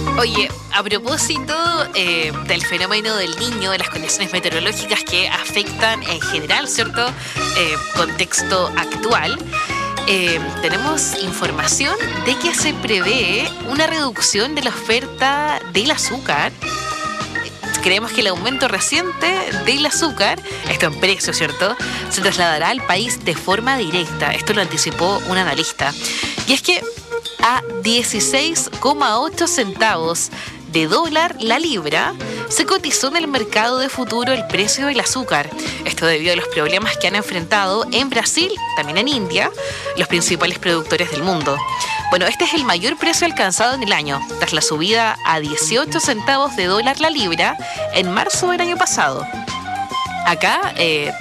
Oye, a propósito del fenómeno del Niño, de las condiciones meteorológicas que afectan en general, ¿cierto? Contexto actual, tenemos información de que se prevé una reducción de la oferta del azúcar. Creemos que el aumento reciente del azúcar, esto en precio, ¿cierto?, se trasladará al país de forma directa. Esto lo anticipó un analista. Y es que a 16,8 centavos de dólar la libra se cotizó en el mercado de futuro el precio del azúcar. Esto debido a los problemas que han enfrentado en Brasil, también en India, los principales productores del mundo. Bueno, este es el mayor precio alcanzado en el año, tras la subida a 18 centavos de dólar la libra en marzo del año pasado. Acá,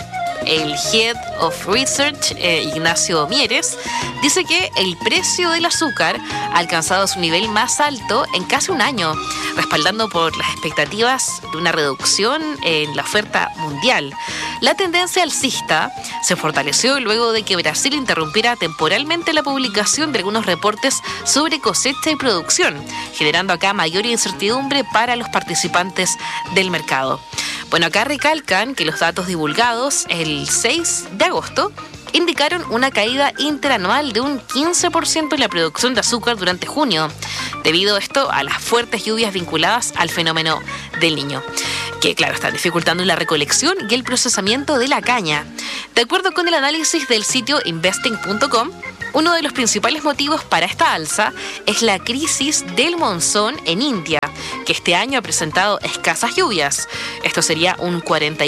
el Head of Research, Ignacio Mieres, dice que el precio del azúcar ha alcanzado su nivel más alto en casi un año, respaldando por las expectativas de una reducción en la oferta mundial. La tendencia alcista se fortaleció luego de que Brasil interrumpiera temporalmente la publicación de algunos reportes sobre cosecha y producción, generando acá mayor incertidumbre para los participantes del mercado. Bueno, acá recalcan que los datos divulgados el 6 de agosto indicaron una caída interanual de un 15% en la producción de azúcar durante junio, debido a esto a las fuertes lluvias vinculadas al fenómeno del Niño, que claro, están dificultando la recolección y el procesamiento de la caña. De acuerdo con el análisis del sitio investing.com, uno de los principales motivos para esta alza es la crisis del monzón en India, que este año ha presentado escasas lluvias. Esto sería un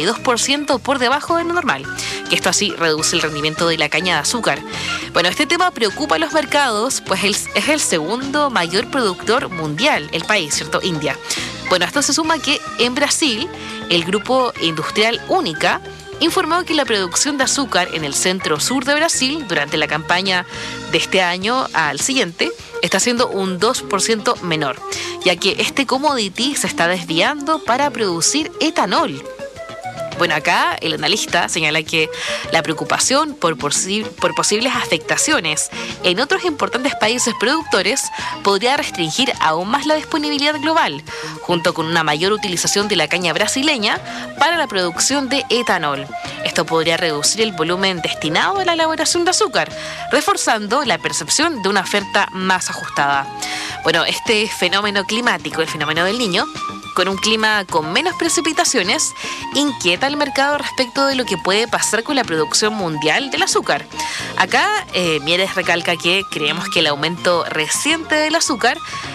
42% por debajo de lo normal, que esto así reduce el rendimiento de la caña de azúcar. Bueno, este tema preocupa a los mercados, pues es el segundo mayor productor mundial, el país, ¿cierto? India. Bueno, esto se suma que en Brasil, el grupo industrial Única informó que la producción de azúcar en el centro-sur de Brasil durante la campaña de este año al siguiente está siendo un 2% menor, ya que este commodity se está desviando para producir etanol. Bueno, acá el analista señala que la preocupación por posibles afectaciones en otros importantes países productores podría restringir aún más la disponibilidad global, junto con una mayor utilización de la caña brasileña para la producción de etanol. Esto podría reducir el volumen destinado a la elaboración de azúcar, reforzando la percepción de una oferta más ajustada. Bueno, este fenómeno climático, el fenómeno del Niño, con un clima con menos precipitaciones, inquieta al mercado respecto de lo que puede pasar con la producción mundial del azúcar. Acá, Mieres recalca que creemos que el aumento reciente del azúcar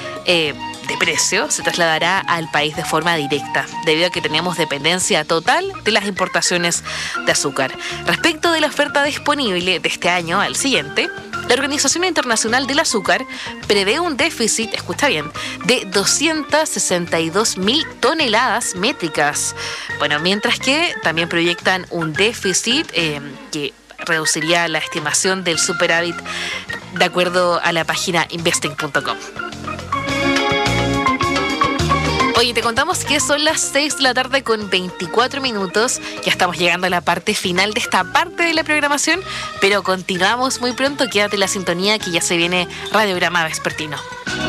de precio se trasladará al país de forma directa, debido a que tenemos dependencia total de las importaciones de azúcar. Respecto de la oferta disponible de este año al siguiente, la Organización Internacional del Azúcar prevé un déficit, escucha bien, de 262.000 toneladas métricas. Bueno, mientras que también proyectan un déficit que reduciría la estimación del superávit de acuerdo a la página investing.com. Oye, te contamos que son las 6 de la tarde con 24 minutos. Ya estamos llegando a la parte final de esta parte de la programación, pero continuamos muy pronto. Quédate en la sintonía que ya se viene Radiograma Vespertino.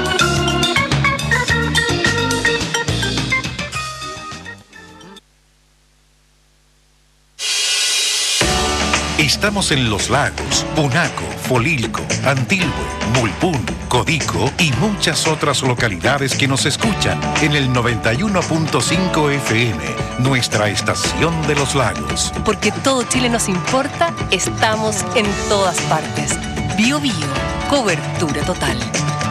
Estamos en Los Lagos, Punaco, Folilco, Antilhue, Mulpún, Codico y muchas otras localidades que nos escuchan en el 91.5 FM, nuestra estación de Los Lagos. Porque todo Chile nos importa, estamos en todas partes. Bio Bio, cobertura total.